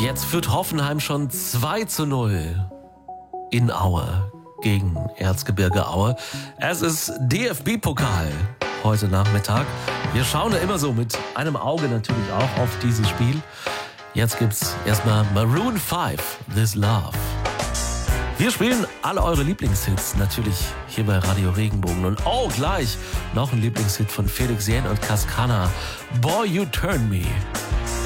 Jetzt führt Hoffenheim schon 2:0 in Aue gegen Erzgebirge Aue. Es ist DFB-Pokal heute Nachmittag. Wir schauen ja immer so mit einem Auge natürlich auch auf dieses Spiel. Jetzt gibt's erstmal Maroon 5, This Love. Wir spielen alle eure Lieblingshits natürlich hier bei Radio Regenbogen. Und gleich noch ein Lieblingshit von Felix Jähn und Cascana. Boy, You Turn Me.